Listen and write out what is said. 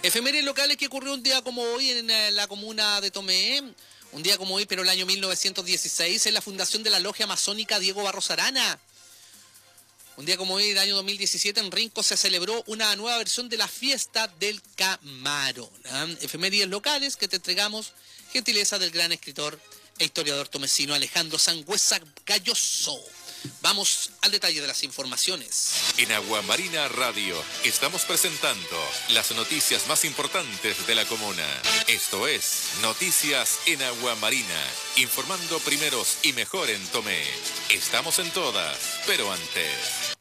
Efemérides locales que ocurrió un día como hoy en la comuna de Tomé. Un día como hoy, pero el año 1916, en la fundación de la logia masónica Diego Barros Arana. Un día como hoy, el año 2017, en Rinco se celebró una nueva versión de la fiesta del camarón. Efemérides locales que te entregamos, gentileza del gran escritor e historiador tomecino Alejandro Sangüesa Galloso. Vamos al detalle de las informaciones. En Agua Marina Radio estamos presentando las noticias más importantes de la comuna. Esto es Noticias en Agua Marina, informando primeros y mejor en Tomé. Estamos en todas, pero antes...